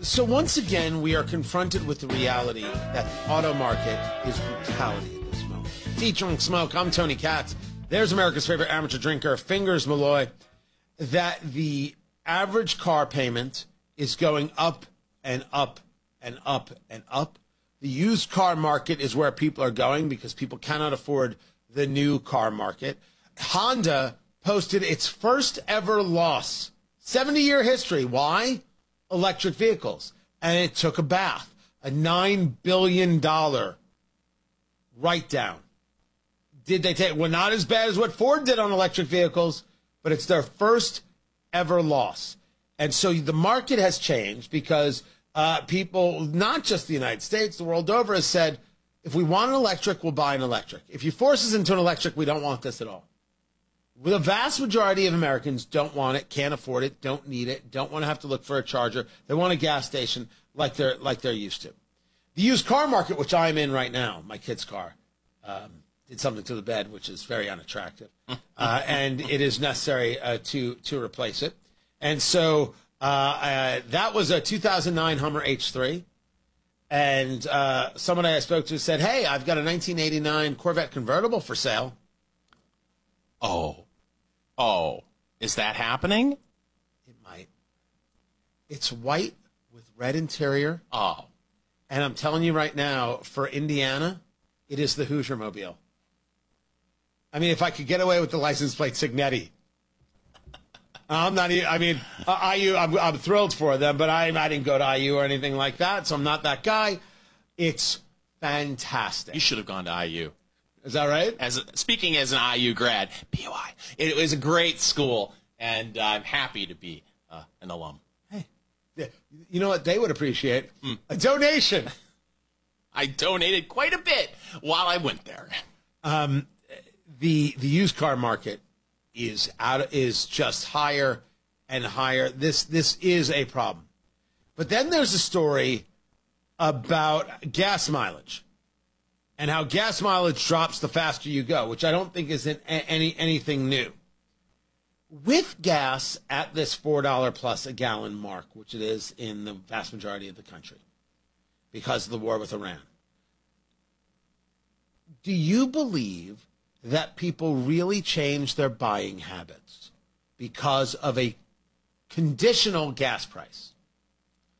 So once again, we are confronted with the reality that the auto market is brutality at this moment. Featuring Smoke, I'm Tony Katz. There's America's favorite amateur drinker, Fingers Malloy. That the average car payment is going up and up and up and up. The used car market is where people are going because people cannot afford the new car market. Honda posted its first ever loss. 70-year history. Why? Electric vehicles. And it took a bath. A $9 billion write-down. Did they take, well, not as bad as what Ford did on electric vehicles, but it's their first ever loss. And so the market has changed because people, not just the United States, the world over, has said, if we want an electric, we'll buy an electric. If you force us into an electric, we don't want this at all. The vast majority of Americans don't want it, can't afford it, don't need it, don't want to have to look for a charger. They want a gas station like they're used to. The used car market, which I'm in right now, my kid's car, did something to the bed, which is very unattractive, and it is necessary to replace it. And so that was a 2009 Hummer H3. And someone I spoke to said, hey, I've got a 1989 Corvette convertible for sale. Oh, is that happening? It might. It's white with red interior. Oh. And I'm telling you right now, for Indiana, it is the Hoosier Mobile. I mean, if I could get away with the license plate Signetti. I'm not. I mean, IU. I'm thrilled for them, but I didn't go to IU or anything like that, so I'm not that guy. It's fantastic. You should have gone to IU. Is that right? Speaking as an IU grad, POI, it was a great school, and I'm happy to be an alum. Hey, you know what they would appreciate? A donation. I donated quite a bit while I went there. The used car market is just higher and higher. This is a problem. But then there's a story about gas mileage and how gas mileage drops the faster you go, which I don't think is anything new. With gas at this $4 plus a gallon mark, which it is in the vast majority of the country because of the war with Iran, do you believe that people really change their buying habits because of a conditional gas price?